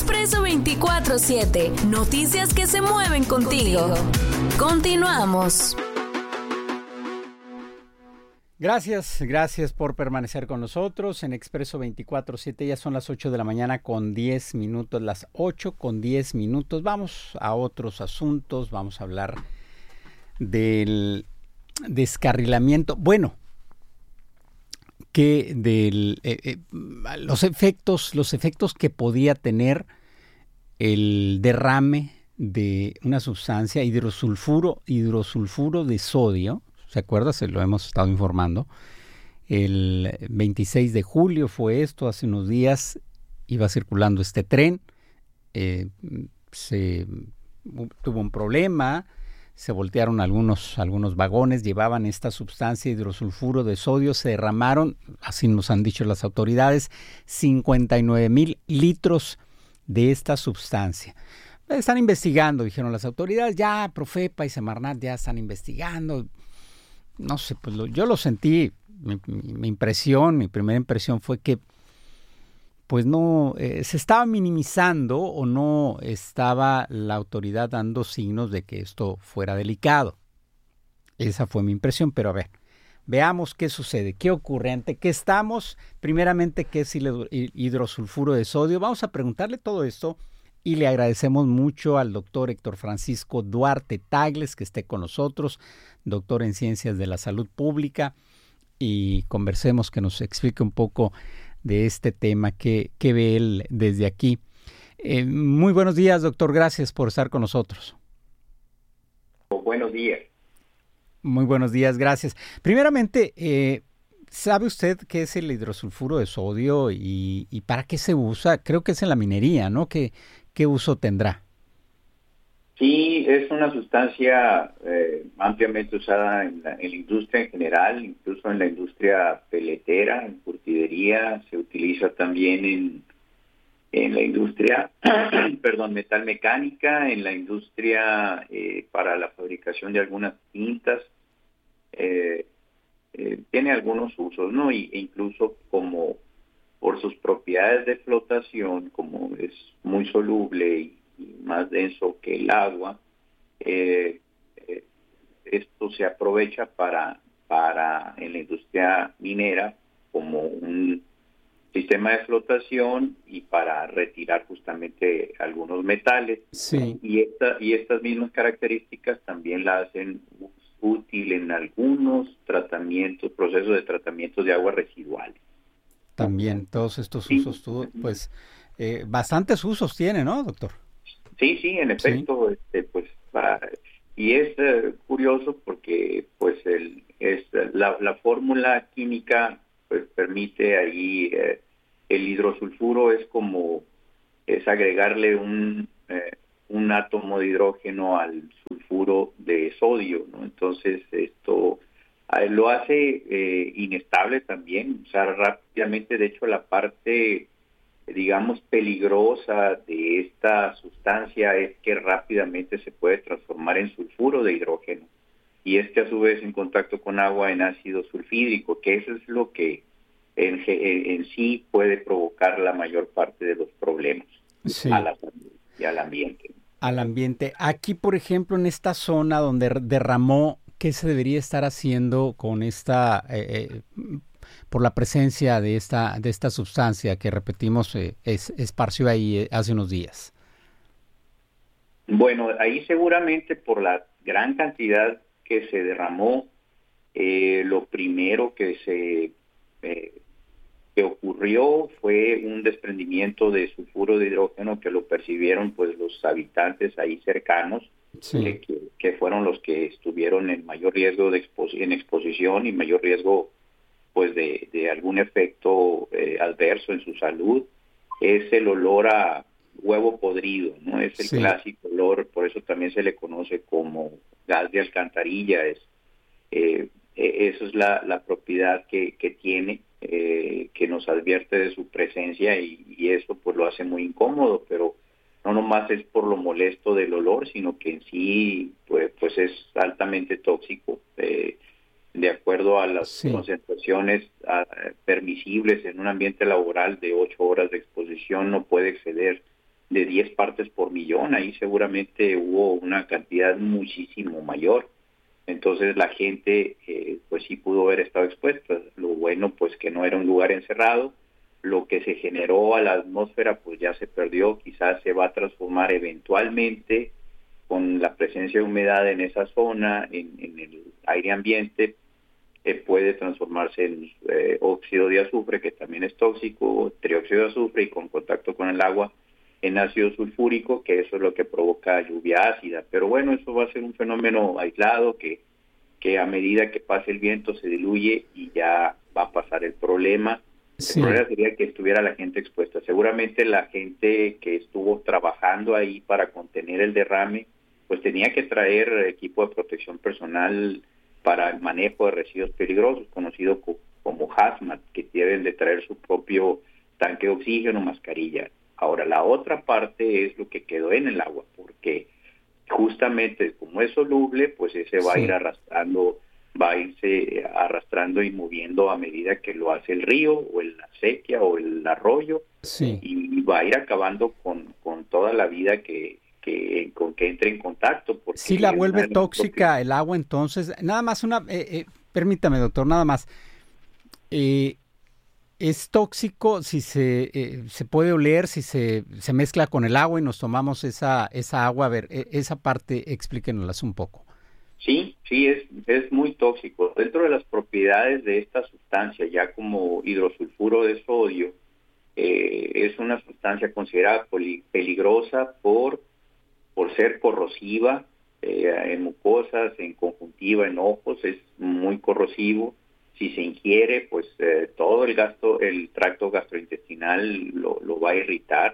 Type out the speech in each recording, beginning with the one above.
Expreso 24/7. Noticias que se mueven contigo. Continuamos. Gracias por permanecer con nosotros en Expreso 24/7. Ya son las 8 de la mañana con 10 minutos, las 8 con 10 minutos. Vamos a otros asuntos, vamos a hablar del descarrilamiento. Bueno, que los efectos que podía tener el derrame de una sustancia, hidrosulfuro de sodio. ¿Se acuerda? Se lo hemos estado informando. El 26 de julio fue esto, hace unos días iba circulando este tren, tuvo un problema, se voltearon algunos vagones, llevaban esta sustancia hidrosulfuro de sodio, se derramaron, así nos han dicho las autoridades, 59,000 litros de esta sustancia. Están investigando, dijeron las autoridades, ya Profepa y Semarnat ya están investigando. No sé, pues yo lo sentí, mi primera impresión fue que pues no, se estaba minimizando o no estaba la autoridad dando signos de que esto fuera delicado. Esa fue mi impresión, pero a ver, veamos qué sucede, qué ocurre, ante qué estamos, primeramente qué es hidrosulfuro de sodio. Vamos a preguntarle todo esto y le agradecemos mucho al doctor Héctor Francisco Duarte Tagles que esté con nosotros, doctor en Ciencias de la Salud Pública, y conversemos, que nos explique un poco de este tema que ve él desde aquí. Muy buenos días, doctor, gracias por estar con nosotros. Buenos días. Muy buenos días, gracias. Primeramente, ¿sabe usted qué es el hidrosulfuro de sodio y para qué se usa? Creo que es en la minería, ¿no? ¿Qué uso tendrá? Sí, es una sustancia ampliamente usada en la industria en general, incluso en la industria peletera, en curtidería, se utiliza también en la industria, metalmecánica, en la industria para la fabricación de algunas tintas. Tiene algunos usos, ¿no? E incluso como por sus propiedades de flotación, como es muy soluble y más denso que el agua, esto se aprovecha para en la industria minera como un sistema de flotación y para retirar justamente algunos metales. Sí. Y estas mismas características también la hacen útil en algunos procesos de tratamientos de aguas residuales. También todos estos usos, pues bastantes usos tiene, ¿no, doctor? Sí, en efecto, sí. Y es curioso porque pues la fórmula química pues permite ahí el hidrosulfuro es agregarle un átomo de hidrógeno al sulfuro de sodio, ¿no? Entonces esto lo hace inestable también, o sea, rápidamente. De hecho, la parte digamos peligrosa de esta sustancia es que rápidamente se puede transformar en sulfuro de hidrógeno, y a su vez en contacto con agua en ácido sulfídrico, que eso es lo que en sí puede provocar la mayor parte de los problemas a la salud y al ambiente. Al ambiente. Aquí, por ejemplo, en esta zona donde derramó, ¿qué se debería estar haciendo con esta por la presencia de esta sustancia que, repetimos, esparció ahí hace unos días? Bueno, ahí seguramente por la gran cantidad que se derramó, lo primero que ocurrió fue un desprendimiento de sulfuro de hidrógeno que lo percibieron pues los habitantes ahí cercanos, sí, que fueron los que estuvieron en mayor riesgo en exposición y mayor riesgo pues de algún efecto adverso en su salud. Es el olor a huevo podrido, ¿no? Es el clásico olor, por eso también se le conoce como gas de alcantarilla. Eso es la propiedad que tiene, que nos advierte de su presencia, y eso pues lo hace muy incómodo, pero no nomás es por lo molesto del olor, sino que en sí pues es altamente tóxico. De acuerdo a las concentraciones permisibles en un ambiente laboral de 8 horas de exposición, no puede exceder de 10 partes por millón. Ahí seguramente hubo una cantidad muchísimo mayor. Entonces la gente pues sí pudo haber estado expuesta. Lo bueno pues que no era un lugar encerrado. Lo que se generó a la atmósfera pues ya se perdió. Quizás se va a transformar eventualmente con la presencia de humedad en esa zona, en el aire ambiente, puede transformarse en óxido de azufre, que también es tóxico, trióxido de azufre, y con contacto con el agua en ácido sulfúrico, que eso es lo que provoca lluvia ácida. Pero bueno, eso va a ser un fenómeno aislado que a medida que pase el viento se diluye y ya va a pasar el problema. Sí. El problema sería que estuviera la gente expuesta. Seguramente la gente que estuvo trabajando ahí para contener el derrame, pues tenía que traer equipo de protección personal para el manejo de residuos peligrosos, conocido como hazmat, que deben de traer su propio tanque de oxígeno, mascarilla. Ahora, la otra parte es lo que quedó en el agua, porque justamente como es soluble, pues ese va a ir arrastrando, va a irse arrastrando y moviendo a medida que lo hace el río o la acequia o el arroyo, y va a ir acabando con toda la vida con que entre en contacto. Porque sí la vuelve tóxica el agua. Entonces, nada más permítame, doctor, nada más. ¿Es tóxico si se puede oler, si se mezcla con el agua y nos tomamos esa agua? A ver, esa parte explíquenoslas un poco. Sí, es muy tóxico. Dentro de las propiedades de esta sustancia, ya como hidrosulfuro de sodio, es una sustancia considerada peligrosa por ser corrosiva en mucosas, en conjuntiva, en ojos. Es muy corrosivo. Si se ingiere, pues todo el tracto gastrointestinal lo va a irritar.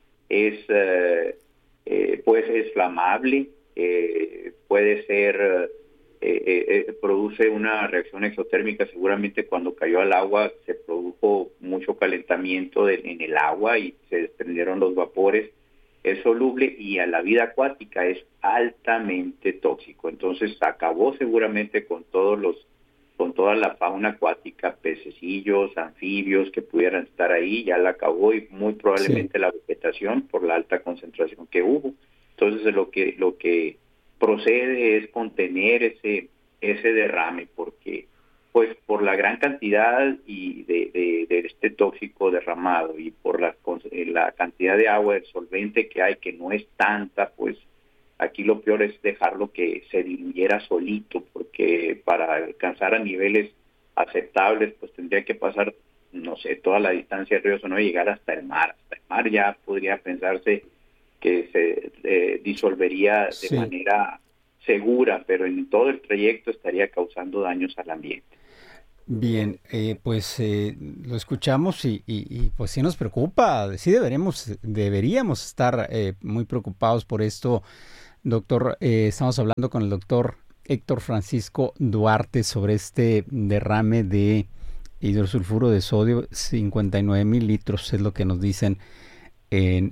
Puede ser inflamable, puede ser, produce una reacción exotérmica. Seguramente cuando cayó al agua se produjo mucho calentamiento en el agua y se desprendieron los vapores. Es soluble y a la vida acuática es altamente tóxico. Entonces acabó seguramente con toda la fauna acuática, pececillos, anfibios que pudieran estar ahí, ya la acabó, y muy probablemente la vegetación por la alta concentración que hubo. Entonces lo que procede es contener ese derrame, porque pues por la gran cantidad y de este tóxico derramado y por la cantidad de agua, el solvente que hay, que no es tanta, pues aquí lo peor es dejarlo que se diluyera solito, porque para alcanzar a niveles aceptables, pues tendría que pasar, no sé, toda la distancia del río Sonora y llegar hasta el mar. Hasta el mar ya podría pensarse que se disolvería de manera segura, pero en todo el trayecto estaría causando daños al ambiente. Bien, pues lo escuchamos y pues sí nos preocupa. Sí deberíamos estar muy preocupados por esto. Doctor, estamos hablando con el doctor Héctor Francisco Duarte sobre este derrame de hidrosulfuro de sodio. 59,000 litros es lo que nos dicen en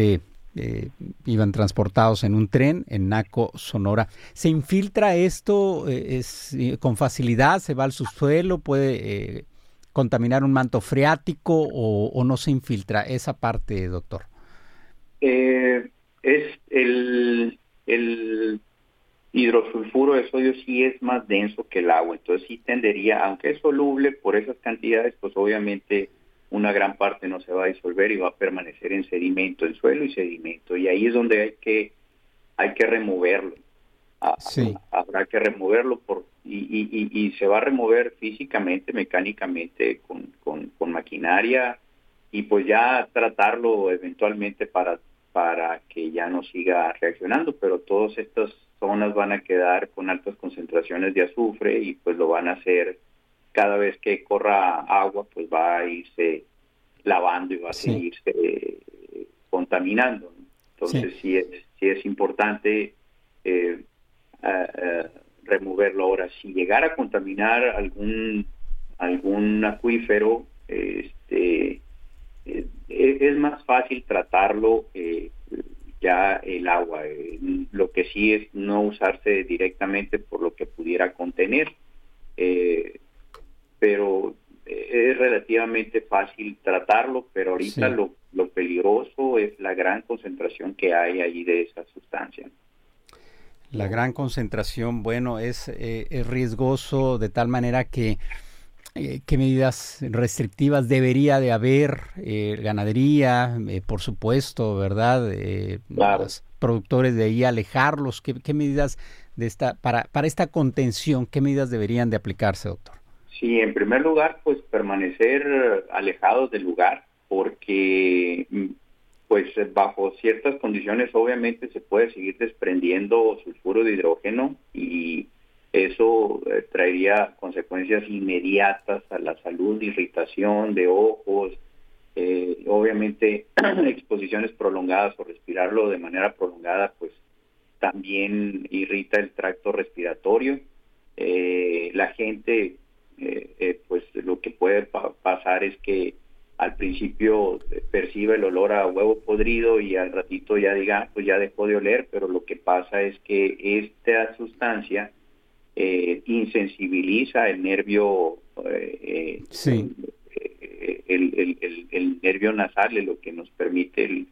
iban transportados en un tren en Naco, Sonora. ¿Se infiltra esto con facilidad? ¿Se va al subsuelo? ¿Puede contaminar un manto freático o no se infiltra esa parte, doctor? Es el hidrosulfuro de sodio sí es más denso que el agua, entonces sí tendería, aunque es soluble por esas cantidades, pues obviamente una gran parte no se va a disolver y va a permanecer en sedimento, en suelo y sedimento, y ahí es donde hay que removerlo. Habrá que removerlo y se va a remover físicamente, mecánicamente, con maquinaria, y pues ya tratarlo eventualmente para que ya no siga reaccionando, pero todas estas zonas van a quedar con altas concentraciones de azufre y pues lo van a hacer cada vez que corra agua, pues va a irse lavando y va a seguirse contaminando, ¿no? Entonces sí es importante removerlo. Ahora, si llegara a contaminar algún acuífero, es más fácil tratarlo ya el agua. Lo que sí es no usarse directamente por lo que pudiera contener, pero es relativamente fácil tratarlo, pero ahorita lo peligroso es la gran concentración que hay ahí de esa sustancia. La gran concentración, bueno, es riesgoso de tal manera que ¿qué medidas restrictivas debería de haber? Ganadería, por supuesto, ¿verdad? Claro. Los productores de ahí, alejarlos. ¿Qué medidas de para esta contención, qué medidas deberían de aplicarse, doctor? Sí, en primer lugar, pues permanecer alejados del lugar, porque pues bajo ciertas condiciones obviamente se puede seguir desprendiendo sulfuro de hidrógeno y eso traería consecuencias inmediatas a la salud, irritación de ojos, obviamente exposiciones prolongadas o respirarlo de manera prolongada pues también irrita el tracto respiratorio. La gente pues lo que puede pasar es que al principio percibe el olor a huevo podrido y al ratito ya diga, pues ya dejó de oler, pero lo que pasa es que esta sustancia insensibiliza el nervio, el nervio nasal, lo que nos permite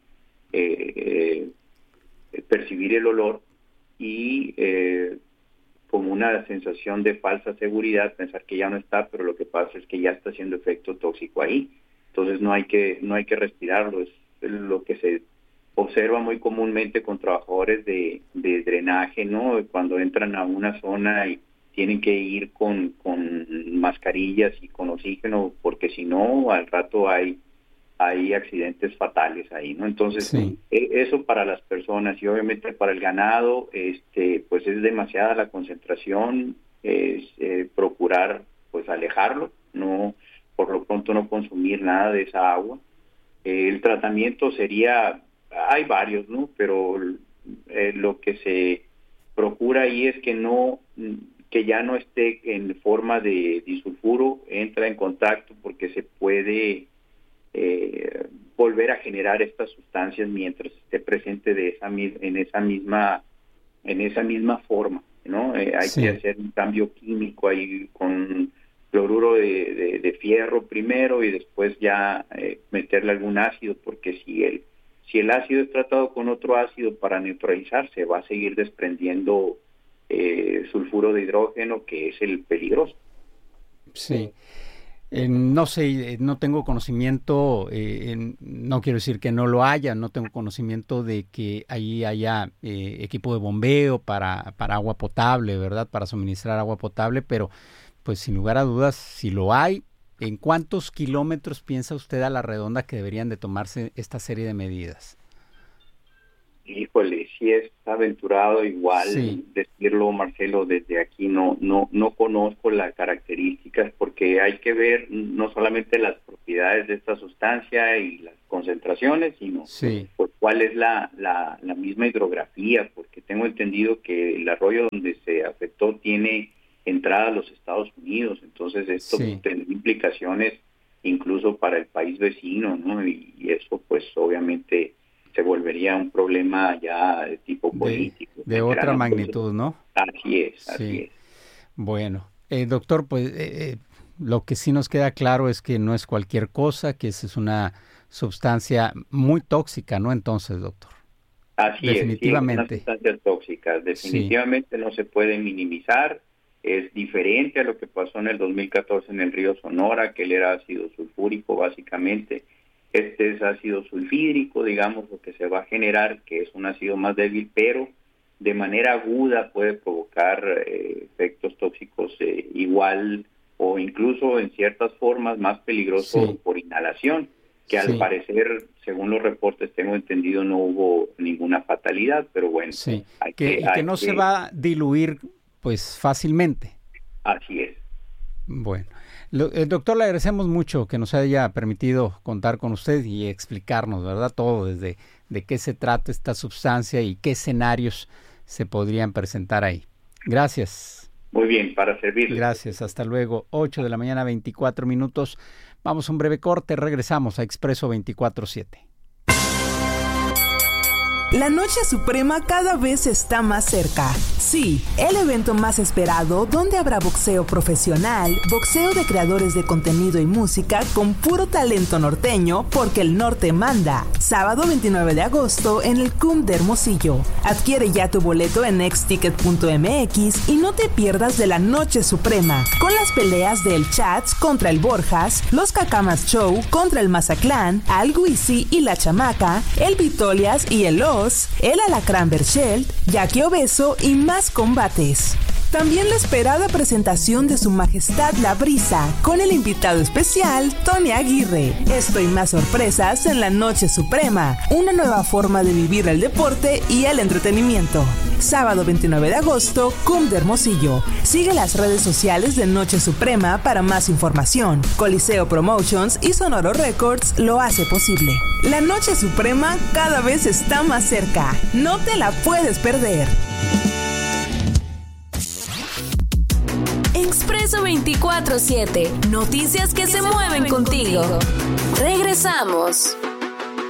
percibir el olor y como una sensación de falsa seguridad, pensar que ya no está, pero lo que pasa es que ya está haciendo efecto tóxico ahí. Entonces no hay que respirarlo. Es lo que se observa muy comúnmente con trabajadores de drenaje, ¿no? Cuando entran a una zona y tienen que ir con mascarillas y con oxígeno, porque si no, al rato hay accidentes fatales ahí, ¿no? Entonces, eso para las personas y obviamente para el ganado, pues es demasiada la concentración, es procurar, pues alejarlo, no, por lo pronto no consumir nada de esa agua. El tratamiento sería, hay varios, ¿no? Pero lo que se procura ahí es que ya no esté en forma de disulfuro, entra en contacto porque se puede volver a generar estas sustancias mientras esté presente en esa misma forma, ¿no? Hay que hacer un cambio químico ahí con cloruro de fierro primero y después ya meterle algún ácido, porque si el ácido es tratado con otro ácido para neutralizarse, va a seguir desprendiendo sulfuro de hidrógeno, que es el peligroso. Sí. No sé, no tengo conocimiento, no quiero decir que no lo haya, no tengo conocimiento de que ahí haya equipo de bombeo para agua potable, ¿verdad? Para suministrar agua potable, pero pues sin lugar a dudas, si lo hay, ¿en cuántos kilómetros piensa usted a la redonda que deberían de tomarse esta serie de medidas? Híjole, sí es aventurado igual decirlo, Marcelo, desde aquí no conozco las características, porque hay que ver no solamente las propiedades de esta sustancia y las concentraciones, sino pues, cuál es la misma hidrografía, porque tengo entendido que el arroyo donde se afectó tiene entrada a los Estados Unidos, entonces esto tendrá implicaciones incluso para el país vecino, ¿no? Y eso pues obviamente se volvería un problema ya de tipo político. De otra magnitud, ¿no? Así es. Bueno, doctor, pues lo que sí nos queda claro es que no es cualquier cosa, que es una sustancia muy tóxica, ¿no? Entonces, doctor. Así definitivamente. Es una sustancia tóxica, definitivamente no se puede minimizar. Es diferente a lo que pasó en el 2014 en el río Sonora, que él era ácido sulfúrico básicamente. Este es ácido sulfídrico, digamos, lo que se va a generar, que es un ácido más débil, pero de manera aguda puede provocar efectos tóxicos igual o incluso en ciertas formas más peligrosos por inhalación, que al parecer, según los reportes tengo entendido, no hubo ninguna fatalidad, pero bueno. Sí, que no se va a diluir pues fácilmente. Así es. Bueno. Doctor, le agradecemos mucho que nos haya permitido contar con usted y explicarnos, ¿verdad? Todo desde de qué se trata esta sustancia y qué escenarios se podrían presentar ahí. Gracias. Muy bien, para servirle. Gracias, hasta luego. 8 de la mañana, 24 minutos. Vamos a un breve corte, regresamos a Expreso 24/7. La Noche Suprema cada vez está más cerca. Sí, el evento más esperado donde habrá boxeo profesional, boxeo de creadores de contenido y música con puro talento norteño porque el norte manda. Sábado 29 de agosto en el CUM de Hermosillo. Adquiere ya tu boleto en nextticket.mx y no te pierdas de la Noche Suprema con las peleas del Chats contra el Borjas, los Cacamas Show contra el Mazatlán, Al Guisi y la Chamaca, el Vitolias y el Oz, el Alacrán Berchelt, Jackie Obeso y más combates. También la esperada presentación de Su Majestad La Brisa con el invitado especial Tony Aguirre. Esto y más sorpresas en la Noche Suprema, una nueva forma de vivir el deporte y el entretenimiento. Sábado 29 de agosto, CUM de Hermosillo. Sigue las redes sociales de Noche Suprema para más información. Coliseo Promotions y Sonoro Records lo hace posible. La Noche Suprema cada vez está más cerca. No te la puedes perder. Expreso 24/7. Noticias que se mueven contigo. Regresamos.